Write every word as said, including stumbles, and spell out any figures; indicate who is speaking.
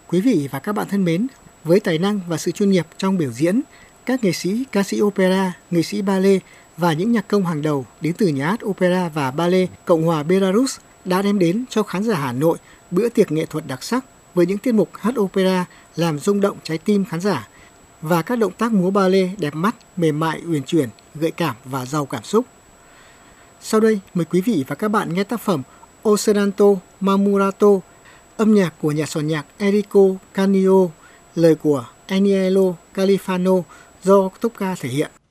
Speaker 1: Quý vị và các bạn thân mến, với tài năng và sự chuyên nghiệp trong biểu diễn, các nghệ sĩ, ca sĩ opera, nghệ sĩ ballet và những nhạc công hàng đầu đến từ nhà hát Opera và Ballet Cộng hòa Belarus đã đem đến cho khán giả Hà Nội bữa tiệc nghệ thuật đặc sắc với những tiết mục hát opera làm rung động trái tim khán giả và các động tác múa ballet đẹp mắt, mềm mại, uyển chuyển, gợi cảm và giàu cảm xúc. Sau đây, mời quý vị và các bạn nghe tác phẩm O Serranto Marmorato, âm nhạc của nhà soạn nhạc Enrico Canio, lời của Aniello Califano do Tosca thể hiện.